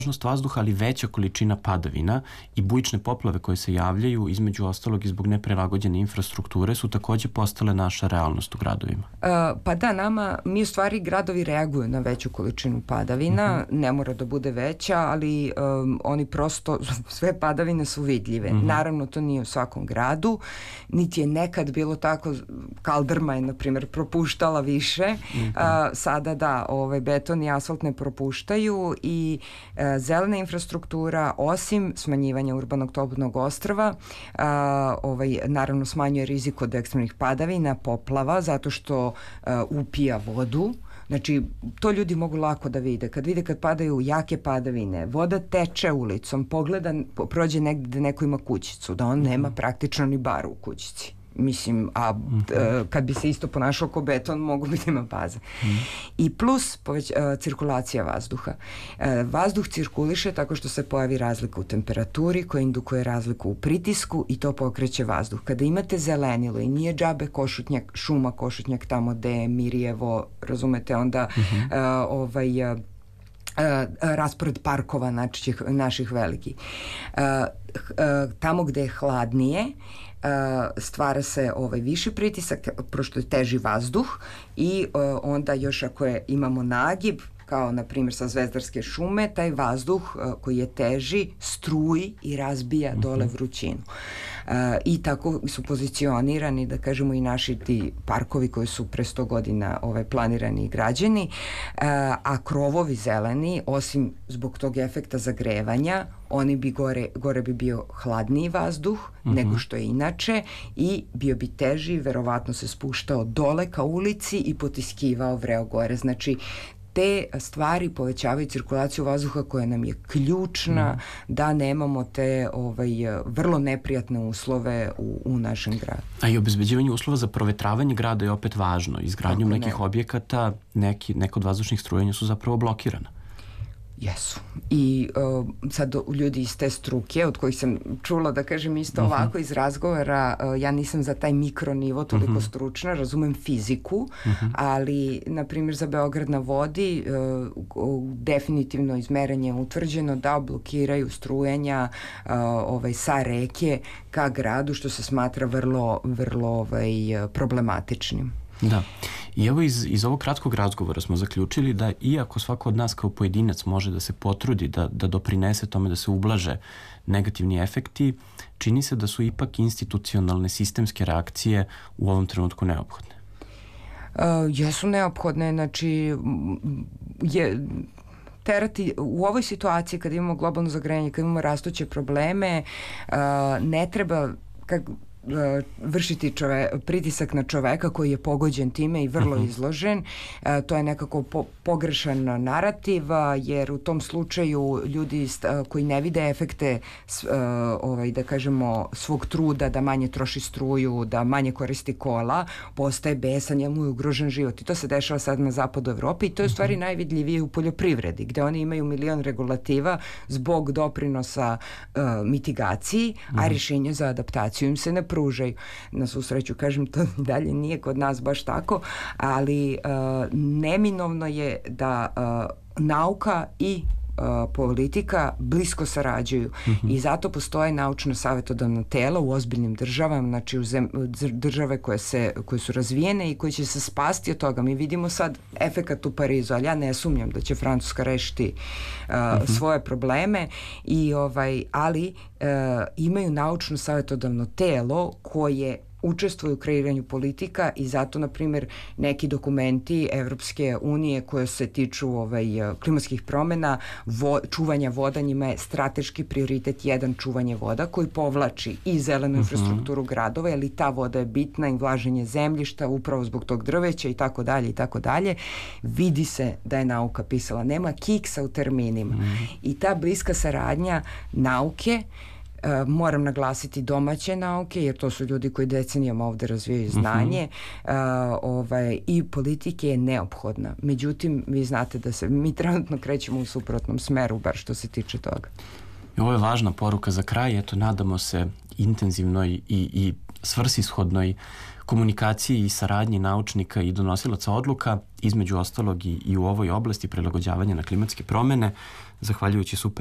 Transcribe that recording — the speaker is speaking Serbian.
vlažnost vazduha, ali veća količina padavina i bujične poplave koje se javljaju, između ostalog i zbog neprilagođene infrastrukture, su takođe postale naša realnost u gradovima. Pa da, mi u stvari gradovi reaguju na veću količinu padavina, ne mora da bude veća, ali oni prosto, sve padavine su vidljive. Naravno, to nije u svakom gradu, niti je nekad bilo tako. Kaldrma je, na primjer, propuštala više, sada da, beton i asfalt ne propuštaju i zelena infrastruktura, osim smanjivanja urbanog topnog ostrva, naravno smanjuje rizik od ekstremnih padavina, poplava, zato što upija vodu. Znači, to ljudi mogu lako da vide. Kad padaju jake padavine, voda teče ulicom, prođe negde gde neko ima kućicu, da on nema praktično ni bar u kućici. Mislim, kad bi se isto ponašao ko beton, mogu bi da ima baze. I plus cirkulacija vazduha. Vazduh cirkuliše tako što se pojavi razlika u temperaturi koja indukuje razliku u pritisku i to pokreće vazduh. Kada imate zelenilo i nije džabe šuma košutnjak tamo gde je Mirjevo, razumete, onda raspored parkova naših velikih. Tamo gde je hladnije, stvara se viši pritisak, prošto je teži vazduh i onda još ako imamo nagib, kao na primjer sa Zvezdarske šume, taj vazduh koji je teži struji i razbija dole vrućinu. I tako su pozicionirani, da kažemo, i naši ti parkovi koji su pre 100 godina planirani i građeni, a krovovi zeleni, osim zbog tog efekta zagrevanja, oni bi gore bi bio hladniji vazduh nego što je inače i bio bi teži, verovatno se spuštao dole ka ulici i potiskivao vreo gore. Znači, te stvari povećavaju cirkulaciju vazduha koja nam je ključna da nemamo te vrlo neprijatne uslove u našem gradu. A i obezbeđivanje uslova za provetravanje grada je opet važno. Izgradnjom nekih objekata neka od vazdušnih strujanja su zapravo blokirana. Jesu. I sad ljudi iz te struke, od kojih sam čula, da kažem isto ovako iz razgovora, ja nisam za taj mikronivo toliko stručna, razumem fiziku, ali, na primjer, za Beograd na vodi definitivno izmeranje je utvrđeno da blokiraju strujanja sa reke ka gradu, što se smatra vrlo problematičnim. Da. I evo iz ovog kratkog razgovora smo zaključili da iako svako od nas kao pojedinac može da se potrudi da doprinese tome da se ublaže negativni efekti, čini se da su ipak institucionalne sistemske reakcije u ovom trenutku neophodne. Jesu neophodne, znači terati u ovoj situaciji kad imamo globalno zagrejanje, kad imamo rastuće probleme, ne treba vršiti pritisak na čoveka koji je pogođen time i vrlo izložen. To je nekako pogrešan narativ, jer u tom slučaju ljudi koji ne vide efekte da kažemo svog truda da manje troši struju, da manje koristi kola, postaje besan, njemu je ugrožen život. I to se dešava sad na zapadu Evrope i to je u stvari najvidljivije u poljoprivredi, gde oni imaju milion regulativa zbog doprinosa mitigaciji, a rješenje za adaptaciju im se ne pružaju. Na susreću, kažem, to dalje nije kod nas baš tako, ali neminovno je da nauka i politika blisko sarađuju i zato postoje naučno-savjetodavna tela u ozbiljnim državama, znači u države koje su razvijene i koje će se spasti od toga. Mi vidimo sad efekat u Parizu, ali ja ne sumnjam da će Francuska rešiti svoje probleme, ali imaju naučno-savjetodavno telo koje učestvuju u kreiranju politika i zato, na primjer, neki dokumenti Evropske unije koje se tiču klimatskih promjena, čuvanja voda, njima je strateški prioritet 1 čuvanje voda koji povlači i zelenu infrastrukturu gradova, jer i ta voda je bitna i vlaženje zemljišta upravo zbog tog drveća i tako dalje i tako dalje. Vidi se da je nauka pisala, nema kiksa u terminima i ta bliska saradnja nauke, moram naglasiti domaće nauke, jer to su ljudi koji decenijama ovde razvijaju znanje, i politike je neophodna. Međutim, vi znate da mi trenutno krećemo u suprotnom smeru, bar što se tiče toga. Ovo je važna poruka za kraj, eto, nadamo se intenzivnoj i svrsishodnoj komunikaciji i saradnji naučnika i donosilaca odluka, između ostalog i u ovoj oblasti prilagođavanja na klimatske promene, zahvaljujući super